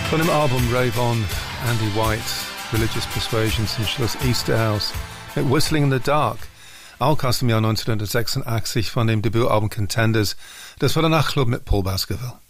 Von dem Album Rave On, Andy White, Religious Persuasion zum Schluss Easterhouse mit Whistling in the Dark, auch aus dem Jahr 1986 von dem Debütalbum Contenders. Das war der Nachtclub mit Paul Baskerville.